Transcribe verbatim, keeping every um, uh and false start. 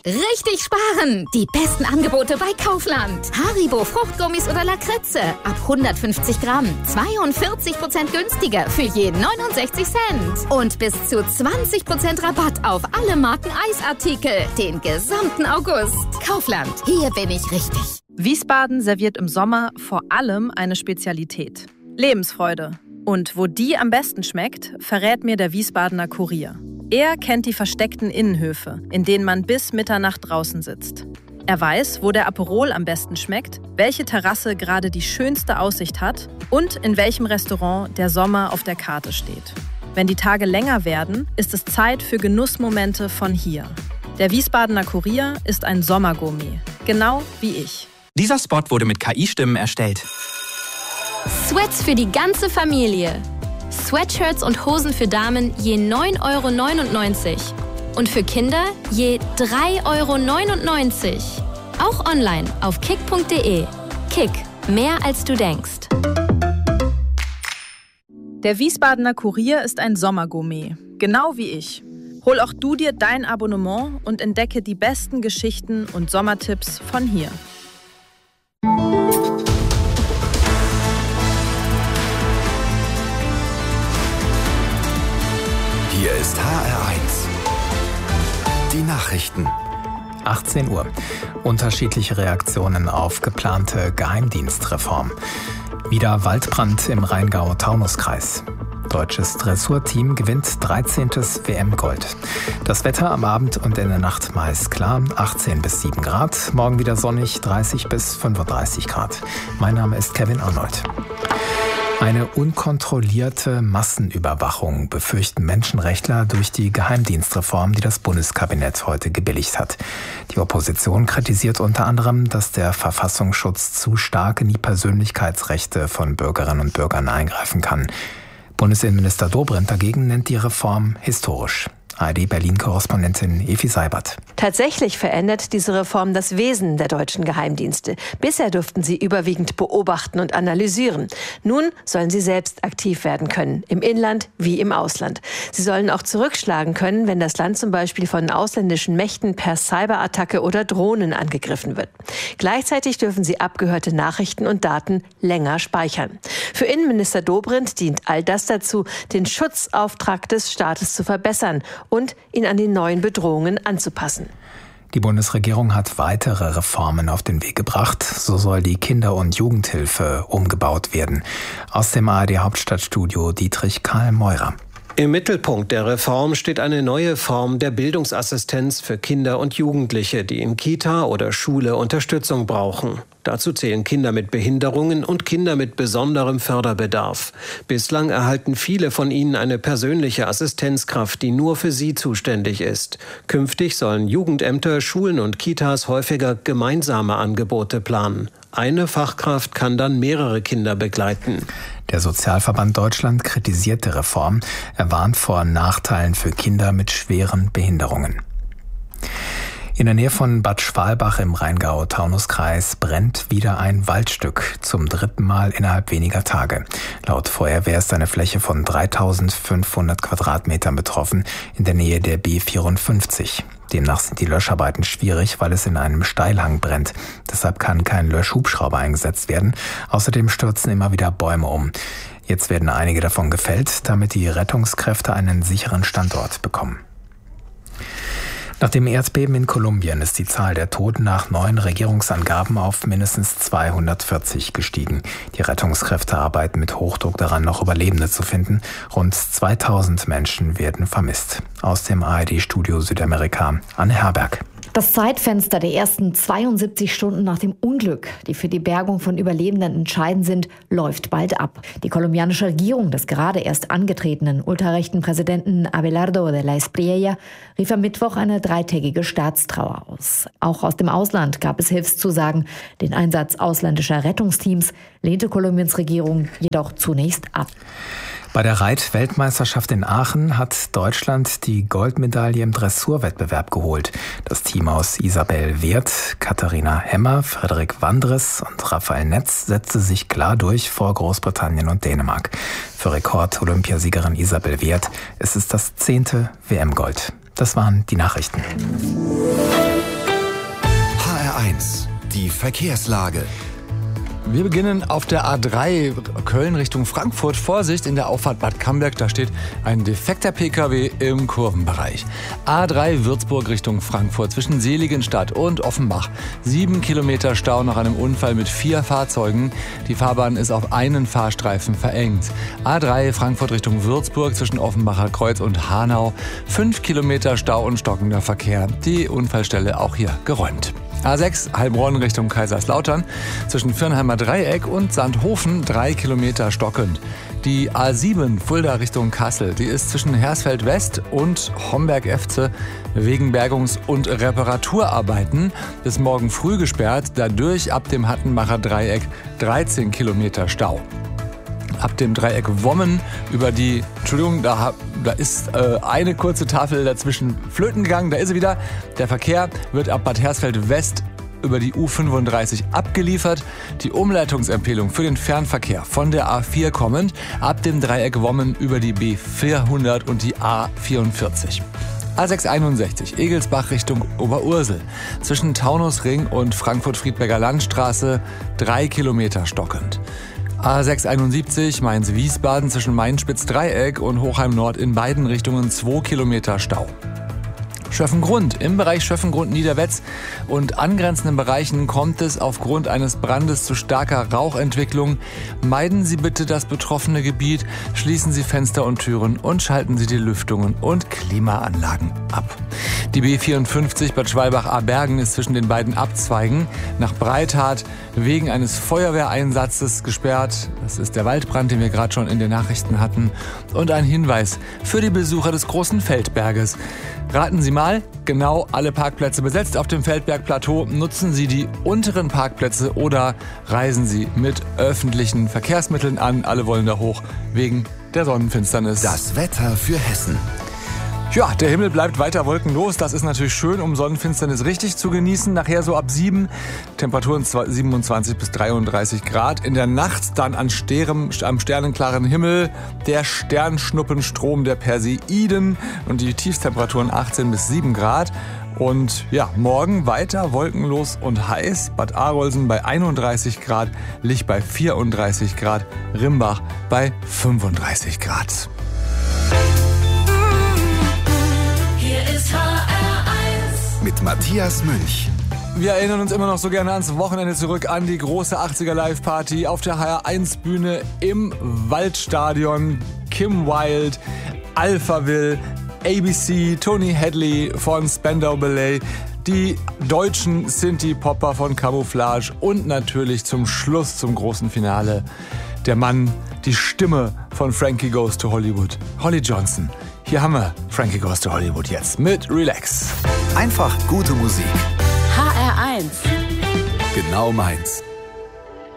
Richtig sparen! Die besten Angebote bei Kaufland. Haribo Fruchtgummis oder Lakritze ab hundertfünfzig Gramm. zweiundvierzig Prozent günstiger für je neunundsechzig Cent. Und bis zu zwanzig Prozent Rabatt auf alle Marken Eisartikel. Den gesamten August. Kaufland. Hier bin ich richtig. Wiesbaden serviert im Sommer vor allem eine Spezialität. Lebensfreude. Und wo die am besten schmeckt, verrät mir der Wiesbadener Kurier. Er kennt die versteckten Innenhöfe, in denen man bis Mitternacht draußen sitzt. Er weiß, wo der Aperol am besten schmeckt, welche Terrasse gerade die schönste Aussicht hat und in welchem Restaurant der Sommer auf der Karte steht. Wenn die Tage länger werden, ist es Zeit für Genussmomente von hier. Der Wiesbadener Kurier ist ein Sommergourmet, genau wie ich. Dieser Spot wurde mit K I-Stimmen erstellt. Sweats für die ganze Familie. Sweatshirts und Hosen für Damen je neun Euro neunundneunzig und für Kinder je drei Euro neunundneunzig. Auch online auf kick punkt de. Kick, mehr als du denkst. Der Wiesbadener Kurier ist ein Sommergourmet, genau wie ich. Hol auch du dir dein Abonnement und entdecke die besten Geschichten und Sommertipps von hier. Hier ist H R eins. Die Nachrichten. achtzehn Uhr. Unterschiedliche Reaktionen auf geplante Geheimdienstreform. Wieder Waldbrand im Rheingau-Taunus-Kreis. Deutsches Dressurteam gewinnt dreizehntes W M-Gold. Das Wetter am Abend und in der Nacht meist klar, achtzehn bis sieben Grad. Morgen wieder sonnig, dreißig bis fünfunddreißig Grad. Mein Name ist Kevin Arnold. Eine unkontrollierte Massenüberwachung befürchten Menschenrechtler durch die Geheimdienstreform, die das Bundeskabinett heute gebilligt hat. Die Opposition kritisiert unter anderem, dass der Verfassungsschutz zu stark in die Persönlichkeitsrechte von Bürgerinnen und Bürgern eingreifen kann. Bundesinnenminister Dobrindt dagegen nennt die Reform historisch. A R D-Berlin-Korrespondentin Evi Seibert. Tatsächlich verändert diese Reform das Wesen der deutschen Geheimdienste. Bisher durften sie überwiegend beobachten und analysieren. Nun sollen sie selbst aktiv werden können, im Inland wie im Ausland. Sie sollen auch zurückschlagen können, wenn das Land zum Beispiel von ausländischen Mächten per Cyberattacke oder Drohnen angegriffen wird. Gleichzeitig dürfen sie abgehörte Nachrichten und Daten länger speichern. Für Innenminister Dobrindt dient all das dazu, den Schutzauftrag des Staates zu verbessern und ihn an die neuen Bedrohungen anzupassen. Die Bundesregierung hat weitere Reformen auf den Weg gebracht. So soll die Kinder- und Jugendhilfe umgebaut werden. Aus dem A R D-Hauptstadtstudio Dietrich Karl Meurer. Im Mittelpunkt der Reform steht eine neue Form der Bildungsassistenz für Kinder und Jugendliche, die in Kita oder Schule Unterstützung brauchen. Dazu zählen Kinder mit Behinderungen und Kinder mit besonderem Förderbedarf. Bislang erhalten viele von ihnen eine persönliche Assistenzkraft, die nur für sie zuständig ist. Künftig sollen Jugendämter, Schulen und Kitas häufiger gemeinsame Angebote planen. Eine Fachkraft kann dann mehrere Kinder begleiten. Der Sozialverband Deutschland kritisiert die Reform. Er warnt vor Nachteilen für Kinder mit schweren Behinderungen. In der Nähe von Bad Schwalbach im Rheingau-Taunus-Kreis brennt wieder ein Waldstück, zum dritten Mal innerhalb weniger Tage. Laut Feuerwehr ist eine Fläche von dreitausendfünfhundert Quadratmetern betroffen, in der Nähe der B vierundfünfzig. Demnach sind die Löscharbeiten schwierig, weil es in einem Steilhang brennt. Deshalb kann kein Löschhubschrauber eingesetzt werden. Außerdem stürzen immer wieder Bäume um. Jetzt werden einige davon gefällt, damit die Rettungskräfte einen sicheren Standort bekommen. Nach dem Erdbeben in Kolumbien ist die Zahl der Toten nach neuen Regierungsangaben auf mindestens zweihundertvierzig gestiegen. Die Rettungskräfte arbeiten mit Hochdruck daran, noch Überlebende zu finden. Rund zweitausend Menschen werden vermisst. Aus dem A R D-Studio Südamerika, Anne Herberg. Das Zeitfenster der ersten zweiundsiebzig Stunden nach dem Unglück, die für die Bergung von Überlebenden entscheidend sind, läuft bald ab. Die kolumbianische Regierung des gerade erst angetretenen ultrarechten Präsidenten Abelardo de la Espriella rief am Mittwoch eine dreitägige Staatstrauer aus. Auch aus dem Ausland gab es Hilfszusagen. Den Einsatz ausländischer Rettungsteams lehnte Kolumbiens Regierung jedoch zunächst ab. Bei der Reit-Weltmeisterschaft in Aachen hat Deutschland die Goldmedaille im Dressurwettbewerb geholt. Das Team aus Isabel Wirth, Katharina Hemmer, Frederik Wandres und Raphael Netz setzte sich klar durch vor Großbritannien und Dänemark. Für Rekord-Olympiasiegerin Isabel Wirth ist es das zehnte W M-Gold. Das waren die Nachrichten. eins. Die Verkehrslage. Wir beginnen auf der A drei Köln Richtung Frankfurt. Vorsicht, in der Auffahrt Bad Camberg, da steht ein defekter P K W im Kurvenbereich. A drei Würzburg Richtung Frankfurt zwischen Seligenstadt und Offenbach. Sieben Kilometer Stau nach einem Unfall mit vier Fahrzeugen. Die Fahrbahn ist auf einen Fahrstreifen verengt. A drei Frankfurt Richtung Würzburg zwischen Offenbacher Kreuz und Hanau. Fünf Kilometer Stau und stockender Verkehr. Die Unfallstelle auch hier geräumt. A sechs Heilbronn Richtung Kaiserslautern zwischen Firnheimer Dreieck und Sandhofen drei Kilometer stockend. Die A sieben Fulda Richtung Kassel, die ist zwischen Hersfeld West und Homberg-Efze wegen Bergungs- und Reparaturarbeiten bis morgen früh gesperrt, dadurch ab dem Hattenbacher Dreieck dreizehn Kilometer Stau. Ab dem Dreieck Wommen über die, Entschuldigung, da, da ist äh, eine kurze Tafel dazwischen flöten gegangen, da ist sie wieder. Der Verkehr wird ab Bad Hersfeld West über die U fünfunddreißig abgeliefert. Die Umleitungsempfehlung für den Fernverkehr von der A vier kommend, ab dem Dreieck Wommen über die B vierhundert und die A vierundvierzig. A sechs einundsechzig Egelsbach Richtung Oberursel zwischen Taunusring und Frankfurt-Friedberger Landstraße drei Kilometer stockend. A sechs einundsiebzig Mainz-Wiesbaden zwischen Mainspitz-Dreieck und Hochheim-Nord in beiden Richtungen zwei Kilometer Stau. Schöffengrund. Im Bereich Schöffengrund-Niederwetz und angrenzenden Bereichen kommt es aufgrund eines Brandes zu starker Rauchentwicklung. Meiden Sie bitte das betroffene Gebiet, schließen Sie Fenster und Türen und schalten Sie die Lüftungen und Klimaanlagen ab. Die B vierundfünfzig Bad Schwalbach-Abergen ist zwischen den beiden Abzweigen nach Breithardt wegen eines Feuerwehreinsatzes gesperrt. Das ist der Waldbrand, den wir gerade schon in den Nachrichten hatten. Und ein Hinweis für die Besucher des Großen Feldberges. Raten Sie mal, genau alle Parkplätze besetzt auf dem Feldbergplateau. Nutzen Sie die unteren Parkplätze oder reisen Sie mit öffentlichen Verkehrsmitteln an. Alle wollen da hoch wegen der Sonnenfinsternis. Das Wetter für Hessen. Ja, der Himmel bleibt weiter wolkenlos. Das ist natürlich schön, um Sonnenfinsternis richtig zu genießen. Nachher so ab sieben, Temperaturen siebenundzwanzig bis dreiunddreißig Grad. In der Nacht dann an Sterem, am sternenklaren Himmel der Sternschnuppenstrom der Perseiden und die Tiefstemperaturen achtzehn bis sieben Grad. Und ja, morgen weiter wolkenlos und heiß. Bad Arolsen bei einunddreißig Grad, Lich bei vierunddreißig Grad, Rimbach bei fünfunddreißig Grad. Mit Matthias Münch. Wir erinnern uns immer noch so gerne ans Wochenende zurück, an die große achtziger Live-Party auf der H R eins Bühne im Waldstadion. Kim Wilde, Alphaville, A B C, Tony Hadley von Spandau Ballet, die deutschen Synthie-Popper von Camouflage und natürlich zum Schluss, zum großen Finale, der Mann, die Stimme von Frankie Goes to Hollywood, Holly Johnson. Hier haben wir Frankie Goes to Hollywood jetzt mit Relax. Einfach gute Musik. H R eins. Genau meins.